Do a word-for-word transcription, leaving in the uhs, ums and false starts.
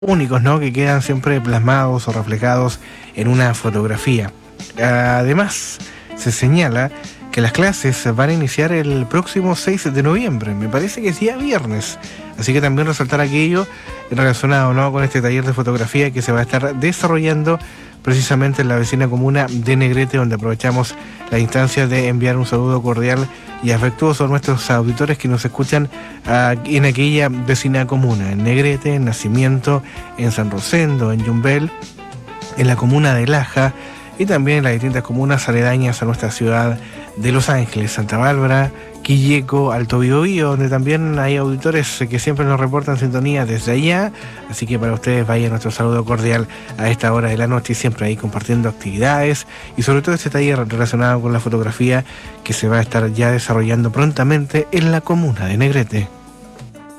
únicos, ¿no?, que quedan siempre plasmados o reflejados en una fotografía. Además, se señala que las clases van a iniciar el próximo seis de noviembre, me parece que es día viernes, así que también resaltar aquello relacionado, ¿no?, con este taller de fotografía que se va a estar desarrollando precisamente en la vecina comuna de Negrete, donde aprovechamos la instancia de enviar un saludo cordial y afectuoso a nuestros auditores que nos escuchan uh, en aquella vecina comuna, en Negrete, en Nacimiento, en San Rosendo, en Yumbel, en la comuna de Laja y también en las distintas comunas aledañas a nuestra ciudad de Los Ángeles, Santa Bárbara, Quilleco, Alto Biobío, donde también hay auditores que siempre nos reportan sintonía desde allá, así que para ustedes vaya nuestro saludo cordial a esta hora de la noche y siempre ahí compartiendo actividades y sobre todo este taller relacionado con la fotografía que se va a estar ya desarrollando prontamente en la comuna de Negrete.